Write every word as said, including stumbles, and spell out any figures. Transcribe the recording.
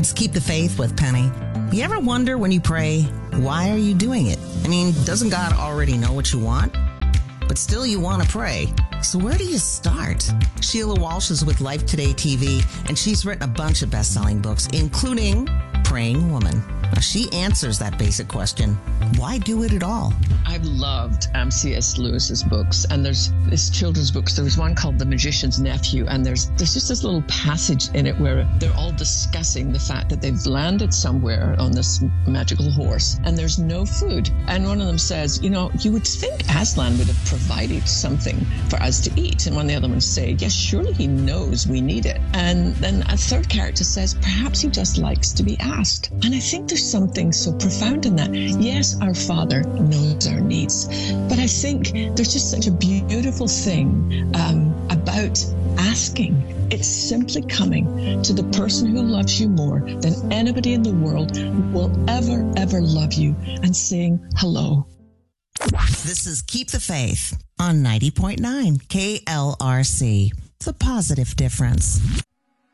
It's Keep the Faith with Penny. You ever wonder when you pray, why are you doing it? I mean, doesn't God already know what you want? But still you want to pray. So where do you start? Sheila Walsh is with Life Today T V, and she's written a bunch of best-selling books, including Praying Woman. Now, she answers that basic question, why do it at all? I've loved um, C S Lewis's books, and there's this children's books. There was one called The Magician's Nephew, and there's there's just this little passage in it where they're all discussing the fact that they've landed somewhere on this magical horse, and there's no food. And one of them says, you know, you would think Aslan would have provided something for us to eat. And one of the other ones say, yes, surely he knows we need it. And then a third character says, perhaps he just likes to be asked. And I think there's something so profound in that. Yes, our Father knows our needs, but I think there's just such a beautiful thing um, about asking. It's simply coming to the person who loves you more than anybody in the world will ever, ever love you and saying hello. This is Keep the Faith on ninety point nine K L R C. The positive difference.